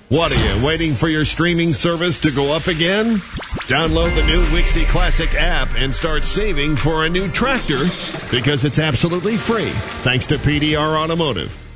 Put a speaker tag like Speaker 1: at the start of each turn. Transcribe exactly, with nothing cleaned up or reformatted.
Speaker 1: What are you, waiting for your streaming service to go up again? Download the new Wixie Classic app and start saving for a new tractor because it's absolutely free, thanks to P D R Automotive.